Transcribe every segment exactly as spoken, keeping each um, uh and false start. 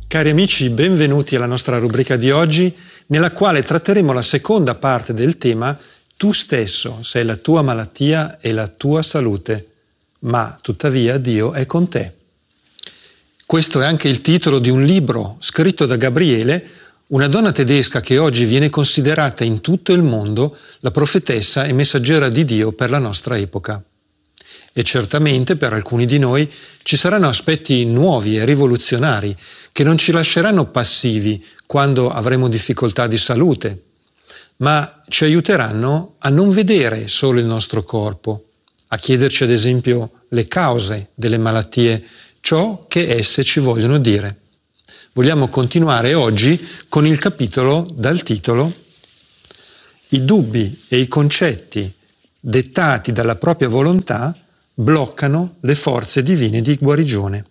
Cari amici, benvenuti alla nostra rubrica di oggi, nella quale tratteremo la seconda parte del tema Tu stesso sei la tua malattia e la tua salute, ma tuttavia Dio è con te. Questo è anche il titolo di un libro scritto da Gabriele, una donna tedesca che oggi viene considerata in tutto il mondo la profetessa e messaggera di Dio per la nostra epoca. E certamente per alcuni di noi ci saranno aspetti nuovi e rivoluzionari che non ci lasceranno passivi quando avremo difficoltà di salute, ma ci aiuteranno a non vedere solo il nostro corpo, a chiederci ad esempio le cause delle malattie, ciò che esse ci vogliono dire. Vogliamo continuare oggi con il capitolo dal titolo I dubbi e i concetti dettati dalla propria volontà bloccano le forze divine di guarigione.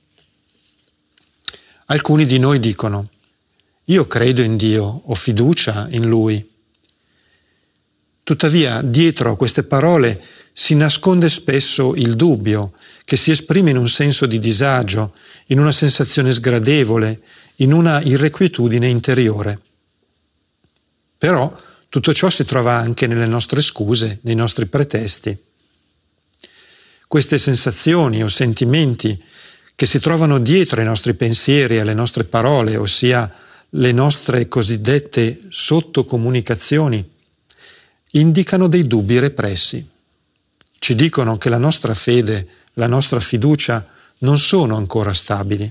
Alcuni di noi dicono: io credo in Dio, ho fiducia in Lui. Tuttavia, dietro a queste parole si nasconde spesso il dubbio, che si esprime in un senso di disagio, in una sensazione sgradevole, in una irrequietudine interiore. Però tutto ciò si trova anche nelle nostre scuse, nei nostri pretesti. Queste sensazioni o sentimenti che si trovano dietro ai nostri pensieri e alle nostre parole, ossia le nostre cosiddette sottocomunicazioni, indicano dei dubbi repressi. Ci dicono che la nostra fede, la nostra fiducia non sono ancora stabili.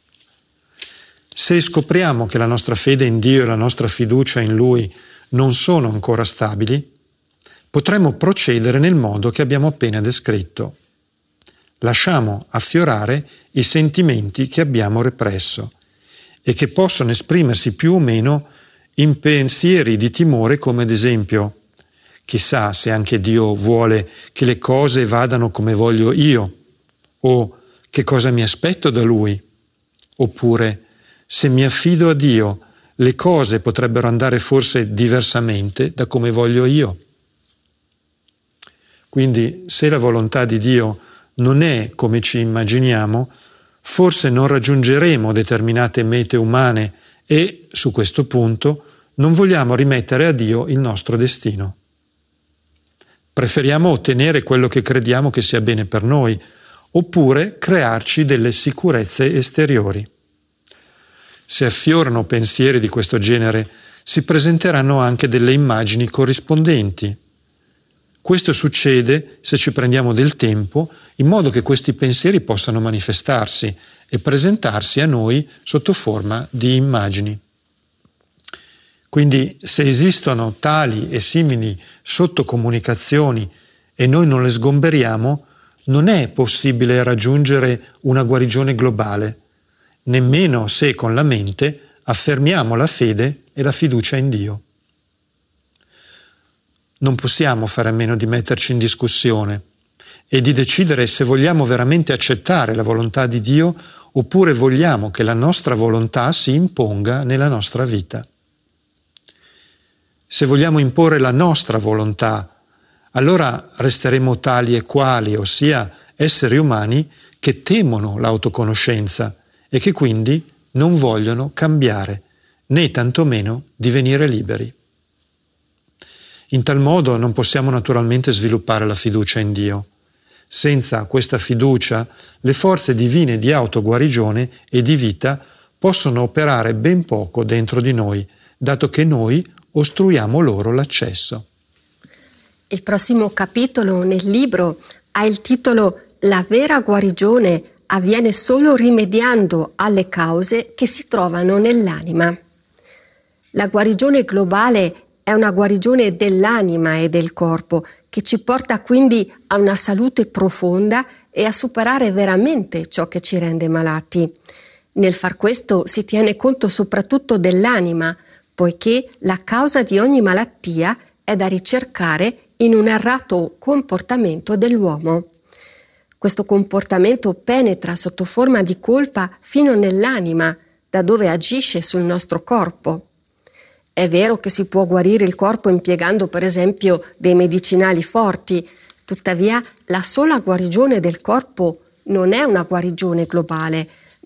Se scopriamo che la nostra fede in Dio e la nostra fiducia in Lui non sono ancora stabili, potremo procedere nel modo che abbiamo appena descritto. Lasciamo affiorare i sentimenti che abbiamo represso e che possono esprimersi più o meno in pensieri di timore, come ad esempio: chissà se anche Dio vuole che le cose vadano come voglio io, o che cosa mi aspetto da Lui, oppure se mi affido a Dio le cose potrebbero andare forse diversamente da come voglio io. Quindi, se la volontà di Dio non è come ci immaginiamo, forse non raggiungeremo determinate mete umane e, su questo punto, non vogliamo rimettere a Dio il nostro destino. Preferiamo ottenere quello che crediamo che sia bene per noi, oppure crearci delle sicurezze esteriori. Se affiorano pensieri di questo genere, si presenteranno anche delle immagini corrispondenti. Questo succede se ci prendiamo del tempo in modo che questi pensieri possano manifestarsi e presentarsi a noi sotto forma di immagini. Quindi, se esistono tali e simili sottocomunicazioni e noi non le sgomberiamo, non è possibile raggiungere una guarigione globale, nemmeno se con la mente affermiamo la fede e la fiducia in Dio. Non possiamo fare a meno di metterci in discussione e di decidere se vogliamo veramente accettare la volontà di Dio oppure vogliamo che la nostra volontà si imponga nella nostra vita. Se vogliamo imporre la nostra volontà, allora resteremo tali e quali, ossia esseri umani che temono l'autoconoscenza e che quindi non vogliono cambiare, né tantomeno divenire liberi. In tal modo non possiamo naturalmente sviluppare la fiducia in Dio. Senza questa fiducia, le forze divine di autoguarigione e di vita possono operare ben poco dentro di noi, dato che noi ostruiamo loro l'accesso. Il prossimo capitolo nel libro ha il titolo La vera guarigione avviene solo rimediando alle cause che si trovano nell'anima. La guarigione globale è una guarigione dell'anima e del corpo che ci porta quindi a una salute profonda e a superare veramente ciò che ci rende malati. Nel far questo si tiene conto soprattutto dell'anima, poiché la causa di ogni malattia è da ricercare in un errato comportamento dell'uomo. Questo comportamento penetra sotto forma di colpa fino nell'anima, da dove agisce sul nostro corpo. È vero che si può guarire il corpo impiegando per esempio dei medicinali forti, tuttavia la sola guarigione del corpo non è una guarigione globale,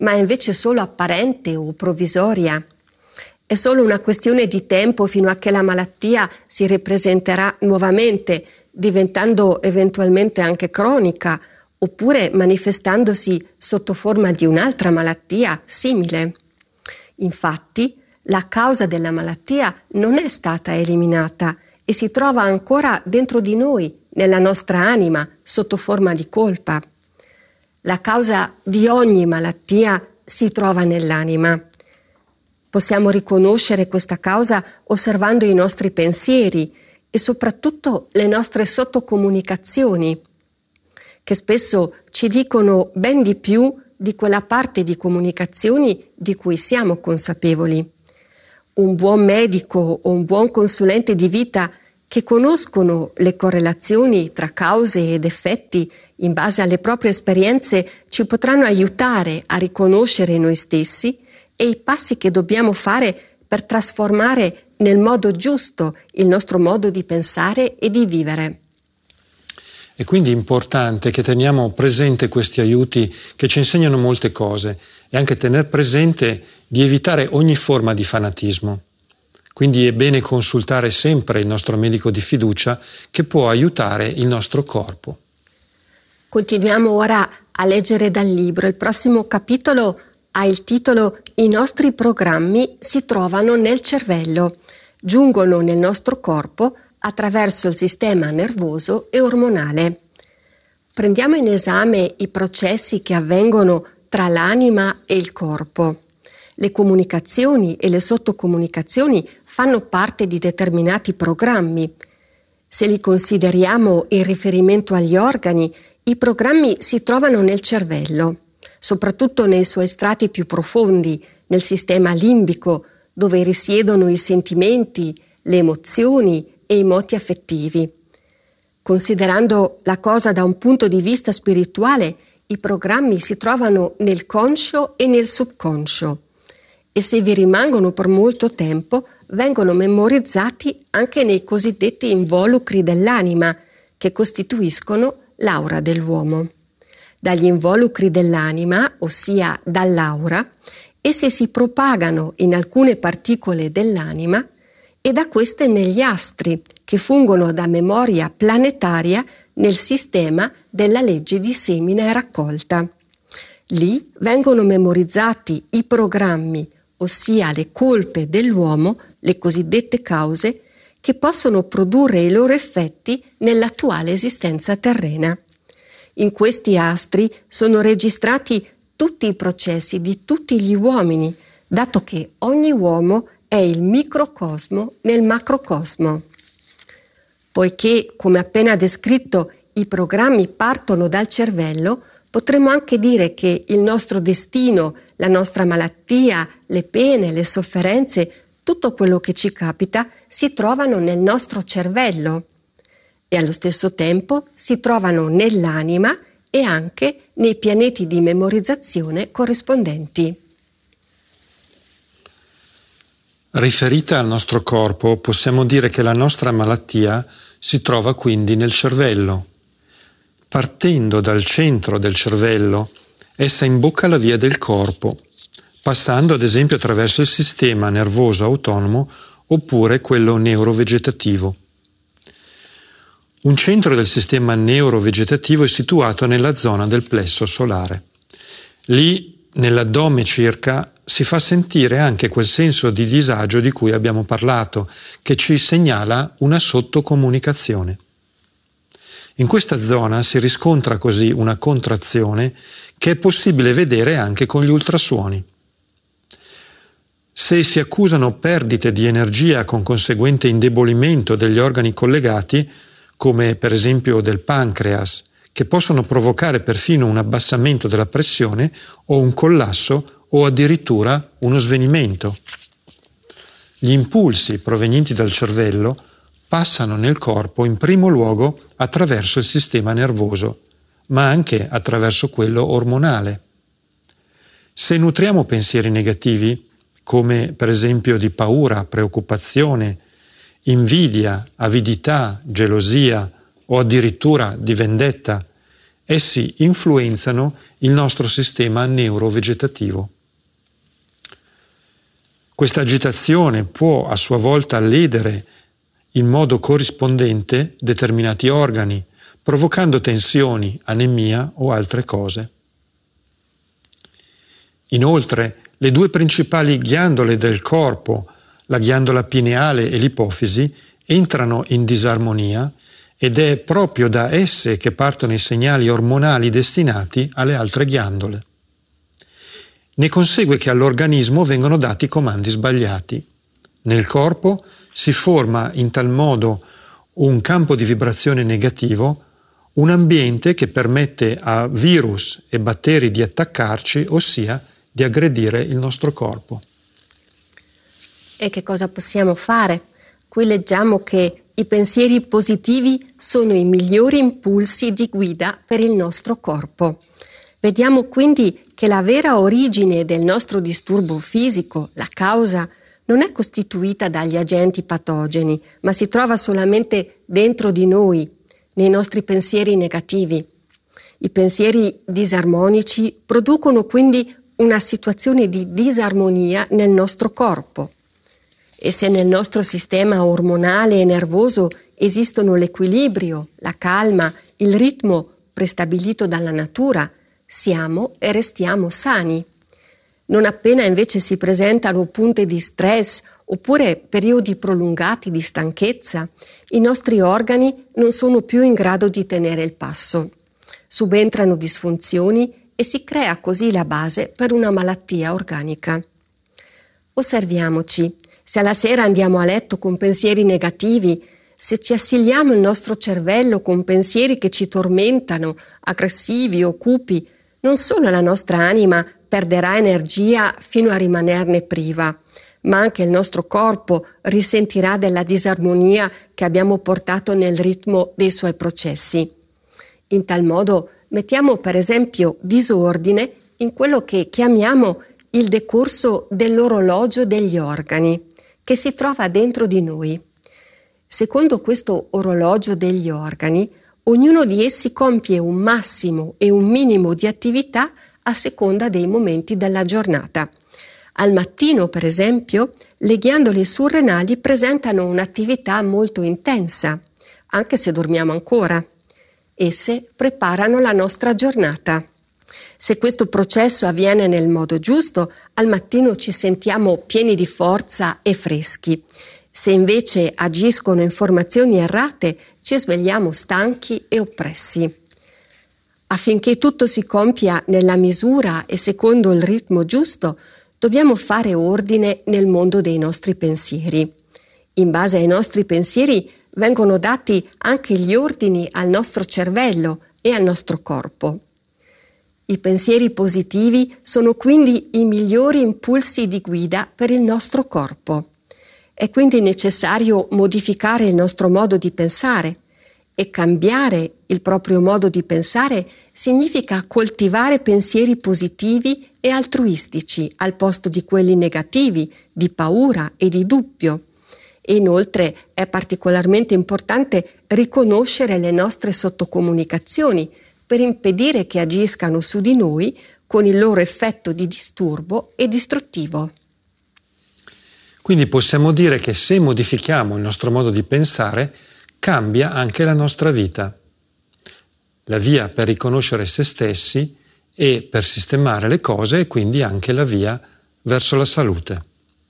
ma è invece solo apparente o provvisoria. È solo una questione di tempo fino a che la malattia si ripresenterà nuovamente, diventando eventualmente anche cronica, oppure manifestandosi sotto forma di un'altra malattia simile. Infatti, la causa della malattia non è stata eliminata e si trova ancora dentro di noi, nella nostra anima, sotto forma di colpa. La causa di ogni malattia si trova nell'anima. Possiamo riconoscere questa causa osservando i nostri pensieri e soprattutto le nostre sottocomunicazioni, che spesso ci dicono ben di più di quella parte di comunicazioni di cui siamo consapevoli. Un buon medico o un buon consulente di vita che conoscono le correlazioni tra cause ed effetti in base alle proprie esperienze ci potranno aiutare a riconoscere noi stessi e i passi che dobbiamo fare per trasformare nel modo giusto il nostro modo di pensare e di vivere. È quindi importante che teniamo presente questi aiuti che ci insegnano molte cose e anche tener presente di evitare ogni forma di fanatismo. Quindi è bene consultare sempre il nostro medico di fiducia che può aiutare il nostro corpo. Continuiamo ora a leggere dal libro. Il prossimo capitolo ha il titolo I nostri programmi si trovano nel cervello, giungono nel nostro corpo attraverso il sistema nervoso e ormonale. Prendiamo in esame i processi che avvengono tra l'anima e il corpo. Le comunicazioni e le sottocomunicazioni fanno parte di determinati programmi. Se li consideriamo in riferimento agli organi, i programmi si trovano nel cervello, soprattutto nei suoi strati più profondi, nel sistema limbico, dove risiedono i sentimenti, le emozioni e i moti affettivi. Considerando la cosa da un punto di vista spirituale, i programmi si trovano nel conscio e nel subconscio e se vi rimangono per molto tempo vengono memorizzati anche nei cosiddetti involucri dell'anima che costituiscono l'aura dell'uomo. Dagli involucri dell'anima, ossia dall'aura, essi si propagano in alcune particole dell'anima e da queste negli astri, che fungono da memoria planetaria nel sistema della legge di semina e raccolta. Lì vengono memorizzati i programmi, ossia le colpe dell'uomo, le cosiddette cause, che possono produrre i loro effetti nell'attuale esistenza terrena. In questi astri sono registrati tutti i processi di tutti gli uomini, dato che ogni uomo è il microcosmo nel macrocosmo. Poiché, come appena descritto, i programmi partono dal cervello, potremmo anche dire che il nostro destino, la nostra malattia, le pene, le sofferenze, tutto quello che ci capita si trovano nel nostro cervello e allo stesso tempo si trovano nell'anima e anche nei pianeti di memorizzazione corrispondenti. Riferita al nostro corpo, possiamo dire che la nostra malattia si trova quindi nel cervello. Partendo dal centro del cervello, essa imbocca la via del corpo, passando ad esempio attraverso il sistema nervoso autonomo oppure quello neurovegetativo. Un centro del sistema neurovegetativo è situato nella zona del plesso solare. Lì, nell'addome circa, si fa sentire anche quel senso di disagio di cui abbiamo parlato, che ci segnala una sottocomunicazione. In questa zona si riscontra così una contrazione che è possibile vedere anche con gli ultrasuoni. Se si accusano perdite di energia con conseguente indebolimento degli organi collegati, come per esempio del pancreas, che possono provocare perfino un abbassamento della pressione o un collasso o addirittura uno svenimento. Gli impulsi provenienti dal cervello passano nel corpo in primo luogo attraverso il sistema nervoso, ma anche attraverso quello ormonale. Se nutriamo pensieri negativi, come per esempio di paura, preoccupazione, invidia, avidità, gelosia o addirittura di vendetta, Essi influenzano il nostro sistema neurovegetativo. Questa agitazione può a sua volta ledere in modo corrispondente determinati organi, provocando tensioni, anemia o altre cose. Inoltre, le due principali ghiandole del corpo, la ghiandola pineale e l'ipofisi, entrano in disarmonia ed è proprio da esse che partono i segnali ormonali destinati alle altre ghiandole. Ne consegue che all'organismo vengono dati comandi sbagliati. Nel corpo si forma in tal modo un campo di vibrazione negativo, un ambiente che permette a virus e batteri di attaccarci, ossia di aggredire il nostro corpo. E che cosa possiamo fare? Qui leggiamo che i pensieri positivi sono i migliori impulsi di guida per il nostro corpo. Vediamo quindi che la vera origine del nostro disturbo fisico, la causa, non è costituita dagli agenti patogeni, ma si trova solamente dentro di noi, nei nostri pensieri negativi. I pensieri disarmonici producono quindi una situazione di disarmonia nel nostro corpo. E se nel nostro sistema ormonale e nervoso esistono l'equilibrio, la calma, il ritmo prestabilito dalla natura, siamo e restiamo sani. Non appena invece si presentano punte di stress oppure periodi prolungati di stanchezza, i nostri organi non sono più in grado di tenere il passo. Subentrano disfunzioni e si crea così la base per una malattia organica. Osserviamoci. Se alla sera andiamo a letto con pensieri negativi, se ci assilliamo il nostro cervello con pensieri che ci tormentano, aggressivi o cupi, non solo la nostra anima perderà energia fino a rimanerne priva, ma anche il nostro corpo risentirà della disarmonia che abbiamo portato nel ritmo dei suoi processi. In tal modo mettiamo per esempio disordine in quello che chiamiamo il decorso dell'orologio degli organi, che si trova dentro di noi. Secondo questo orologio degli organi, ognuno di essi compie un massimo e un minimo di attività a seconda dei momenti della giornata. Al mattino, per esempio, le ghiandole surrenali presentano un'attività molto intensa, anche se dormiamo ancora. Esse preparano la nostra giornata. Se questo processo avviene nel modo giusto, al mattino ci sentiamo pieni di forza e freschi. Se invece agiscono informazioni errate, ci svegliamo stanchi e oppressi. Affinché tutto si compia nella misura e secondo il ritmo giusto, dobbiamo fare ordine nel mondo dei nostri pensieri. In base ai nostri pensieri vengono dati anche gli ordini al nostro cervello e al nostro corpo. I pensieri positivi sono quindi i migliori impulsi di guida per il nostro corpo. È quindi necessario modificare il nostro modo di pensare e cambiare il proprio modo di pensare significa coltivare pensieri positivi e altruistici al posto di quelli negativi, di paura e di dubbio. E inoltre è particolarmente importante riconoscere le nostre sottocomunicazioni per impedire che agiscano su di noi con il loro effetto di disturbo e distruttivo. Quindi possiamo dire che se modifichiamo il nostro modo di pensare, cambia anche la nostra vita. La via per riconoscere se stessi e per sistemare le cose e quindi anche la via verso la salute.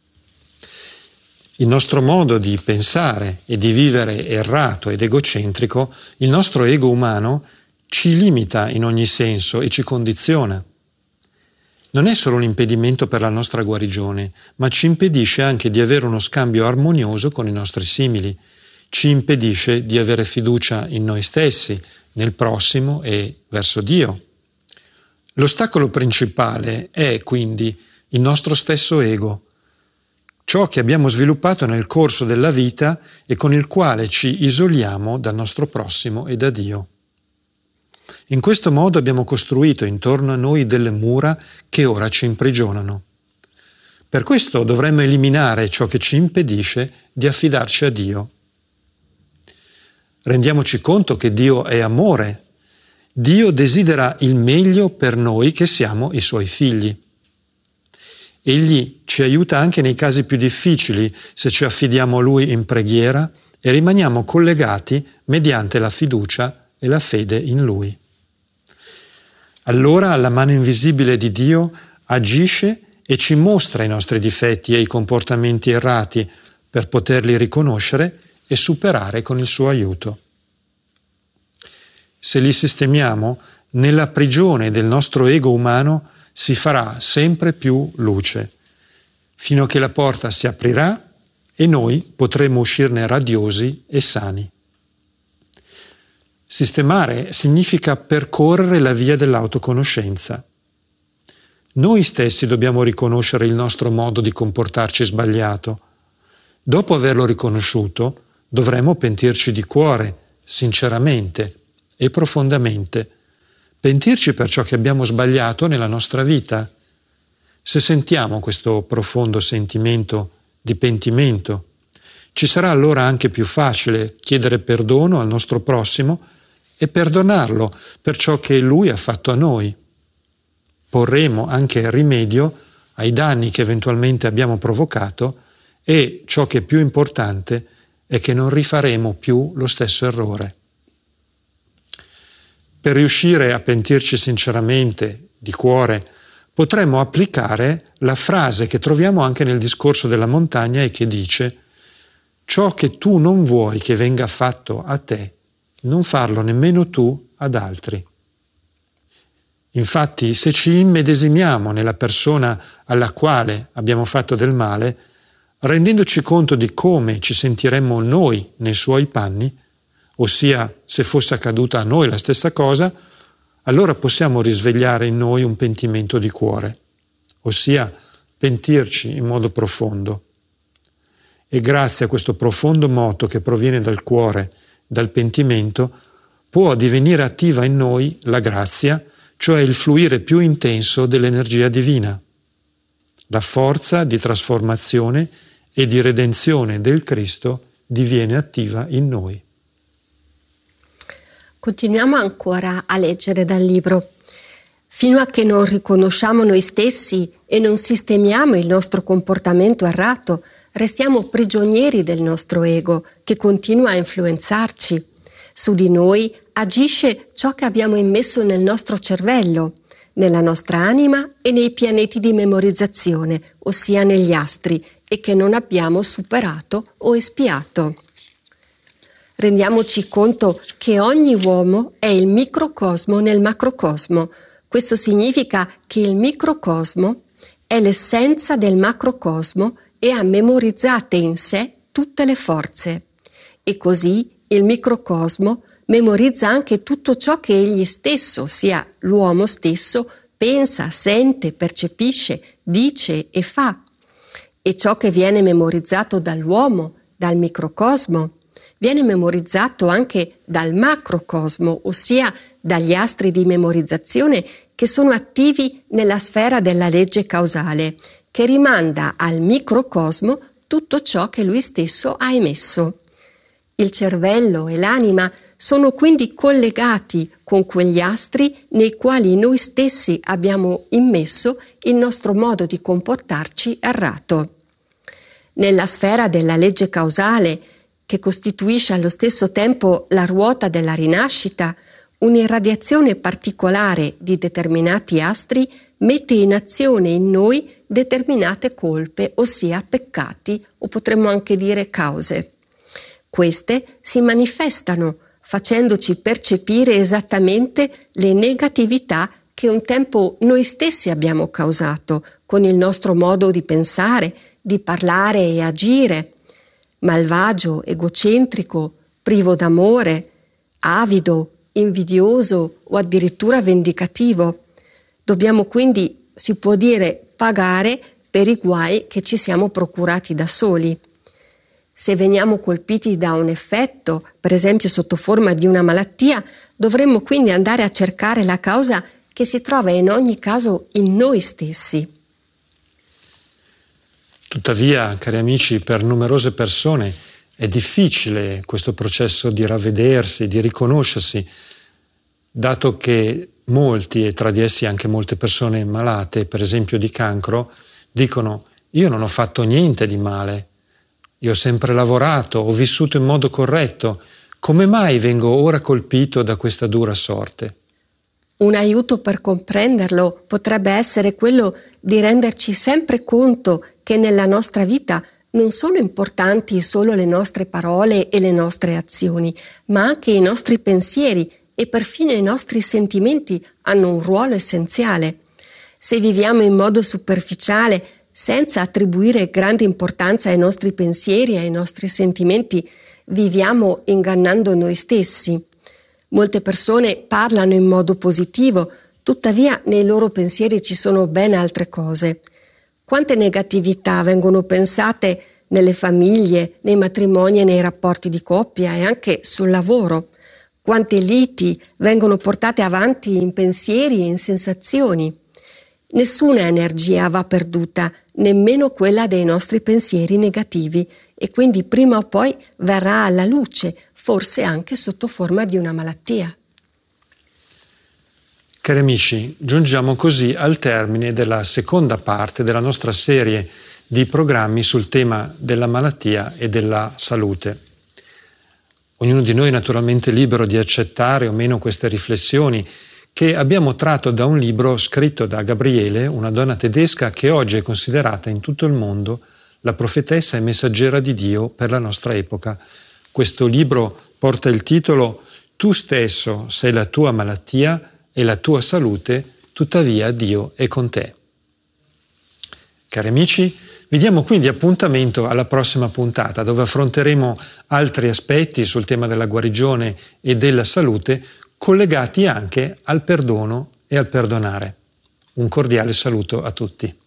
Il nostro modo di pensare e di vivere errato ed egocentrico, il nostro ego umano, ci limita in ogni senso e ci condiziona. Non è solo un impedimento per la nostra guarigione, ma ci impedisce anche di avere uno scambio armonioso con i nostri simili, ci impedisce di avere fiducia in noi stessi, nel prossimo e verso Dio. L'ostacolo principale è quindi il nostro stesso ego, ciò che abbiamo sviluppato nel corso della vita e con il quale ci isoliamo dal nostro prossimo e da Dio. In questo modo abbiamo costruito intorno a noi delle mura che ora ci imprigionano. Per questo dovremmo eliminare ciò che ci impedisce di affidarci a Dio. Rendiamoci conto che Dio è amore Dio desidera il meglio per noi che siamo i Suoi figli. Egli ci aiuta anche nei casi più difficili se ci affidiamo a Lui in preghiera e rimaniamo collegati mediante la fiducia e la fede in Lui. Allora la mano invisibile di Dio agisce e ci mostra i nostri difetti e i comportamenti errati per poterli riconoscere e superare con il suo aiuto. Se li sistemiamo, nella prigione del nostro ego umano si farà sempre più luce, fino a che la porta si aprirà e noi potremo uscirne radiosi e sani. Sistemare significa percorrere la via dell'autoconoscenza. Noi stessi dobbiamo riconoscere il nostro modo di comportarci sbagliato. Dopo averlo riconosciuto, dovremo pentirci di cuore, sinceramente e profondamente. Pentirci per ciò che abbiamo sbagliato nella nostra vita. Se sentiamo questo profondo sentimento di pentimento, ci sarà allora anche più facile chiedere perdono al nostro prossimo e perdonarlo per ciò che Lui ha fatto a noi. Porremo anche rimedio ai danni che eventualmente abbiamo provocato e, ciò che è più importante, è che non rifaremo più lo stesso errore. Per riuscire a pentirci sinceramente, di cuore, potremmo applicare la frase che troviamo anche nel discorso della montagna e che dice: ciò che tu non vuoi che venga fatto a te, non farlo nemmeno tu ad altri. Infatti, se ci immedesimiamo nella persona alla quale abbiamo fatto del male, rendendoci conto di come ci sentiremmo noi nei suoi panni, ossia se fosse accaduta a noi la stessa cosa, allora possiamo risvegliare in noi un pentimento di cuore, ossia pentirci in modo profondo. E grazie a questo profondo moto che proviene dal cuore, dal pentimento, può divenire attiva in noi la grazia, cioè il fluire più intenso dell'energia divina. La forza di trasformazione e di redenzione del Cristo diviene attiva in noi. Continuiamo ancora a leggere dal libro. Fino a che non riconosciamo noi stessi e non sistemiamo il nostro comportamento errato, restiamo prigionieri del nostro ego, che continua a influenzarci. Su di noi agisce ciò che abbiamo immesso nel nostro cervello, nella nostra anima e nei pianeti di memorizzazione, ossia negli astri, e che non abbiamo superato o espiato. Rendiamoci conto che ogni uomo è il microcosmo nel macrocosmo. Questo significa che il microcosmo è l'essenza del macrocosmo e ha memorizzate in sé tutte le forze. E così il microcosmo memorizza anche tutto ciò che egli stesso, ossia l'uomo stesso, pensa, sente, percepisce, dice e fa. E ciò che viene memorizzato dall'uomo, dal microcosmo, viene memorizzato anche dal macrocosmo, ossia dagli astri di memorizzazione che sono attivi nella sfera della legge causale, che rimanda al microcosmo tutto ciò che lui stesso ha emesso. Il cervello e l'anima sono quindi collegati con quegli astri nei quali noi stessi abbiamo immesso il nostro modo di comportarci errato. Nella sfera della legge causale, che costituisce allo stesso tempo la ruota della rinascita, un'irradiazione particolare di determinati astri mette in azione in noi determinate colpe, ossia peccati, o potremmo anche dire cause. Queste si manifestano facendoci percepire esattamente le negatività che un tempo noi stessi abbiamo causato con il nostro modo di pensare, di parlare e agire, malvagio, egocentrico, privo d'amore, avido, invidioso o addirittura vendicativo. Dobbiamo quindi, si può dire, pagare per i guai che ci siamo procurati da soli. Se veniamo colpiti da un effetto, per esempio sotto forma di una malattia, dovremmo quindi andare a cercare la causa che si trova in ogni caso in noi stessi. Tuttavia, cari amici, per numerose persone è difficile questo processo di ravvedersi, di riconoscersi. dato che molti, e tra di essi anche molte persone malate, per esempio di cancro, dicono: io non ho fatto niente di male, io ho sempre lavorato, ho vissuto in modo corretto, come mai vengo ora colpito da questa dura sorte? Un aiuto per comprenderlo potrebbe essere quello di renderci sempre conto che nella nostra vita non sono importanti solo le nostre parole e le nostre azioni, ma anche i nostri pensieri e perfino i nostri sentimenti hanno un ruolo essenziale. Se viviamo in modo superficiale, senza attribuire grande importanza ai nostri pensieri e ai nostri sentimenti, viviamo ingannando noi stessi. Molte persone parlano in modo positivo, tuttavia nei loro pensieri ci sono ben altre cose. Quante negatività vengono pensate nelle famiglie, nei matrimoni e nei rapporti di coppia e anche sul lavoro. Quante liti vengono portate avanti in pensieri e in sensazioni. Nessuna energia va perduta, nemmeno quella dei nostri pensieri negativi, e quindi prima o poi verrà alla luce, forse anche sotto forma di una malattia. Cari amici, giungiamo così al termine della seconda parte della nostra serie di programmi sul tema della malattia e della salute. Ognuno di noi è naturalmente libero di accettare o meno queste riflessioni che abbiamo tratto da un libro scritto da Gabriele, una donna tedesca che oggi è considerata in tutto il mondo la profetessa e messaggera di Dio per la nostra epoca. Questo libro porta il titolo Tu stesso sei la tua malattia e la tua salute, tuttavia Dio è con te. Cari amici, vi diamo quindi appuntamento alla prossima puntata, dove affronteremo altri aspetti sul tema della guarigione e della salute, collegati anche al perdono e al perdonare. Un cordiale saluto a tutti.